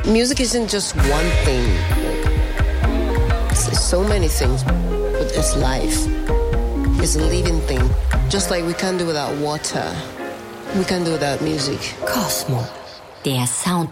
Music isn't just one thing. It's so many things. But it's life. It's a living thing. Just like we can't do without water. We can't do without music. Cosmo, der Sound